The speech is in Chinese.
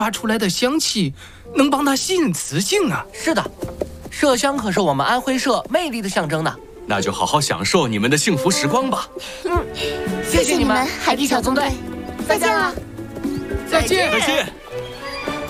发出来的香气能帮它吸引雌性啊。 是的，麝香可是我们安徽社魅力的象征呢。 那就好好享受你们的幸福时光吧。 谢谢你们，海底小纵队，再见了。 再见。 再见。